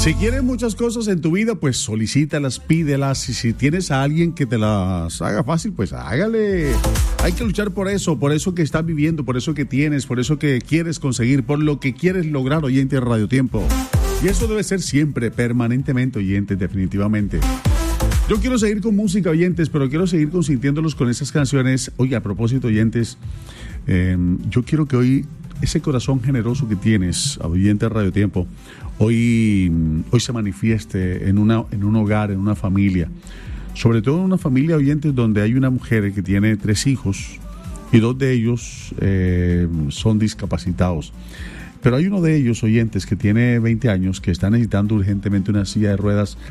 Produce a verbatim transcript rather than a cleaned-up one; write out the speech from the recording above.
Si quieres muchas cosas en tu vida, pues solicítalas, pídelas. Y si tienes a alguien que te las haga fácil, pues hágale. Hay que luchar por eso, por eso que estás viviendo, por eso que tienes, por eso que quieres conseguir, por lo que quieres lograr, oyente de Radio Tiempo. Y eso debe ser siempre, permanentemente, oyentes, definitivamente. Yo quiero seguir con música, oyentes, pero quiero seguir consintiéndolos con esas canciones. Oye, a propósito, oyentes, eh, yo quiero que hoy ese corazón generoso que tienes, oyente de Radio Tiempo, hoy, hoy se manifieste en, una, en un hogar, en una familia. Sobre todo en una familia, oyentes, donde hay una mujer que tiene tres hijos y dos de ellos eh, son discapacitados. Pero hay uno de ellos, oyentes, que tiene veinte años, que está necesitando urgentemente una silla de ruedas